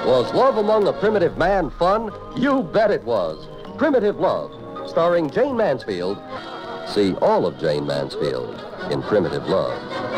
Was Love Among a Primitive Man fun? You bet it was. Primitive Love, starring Jane Mansfield. See all of Jane Mansfield in Primitive Love.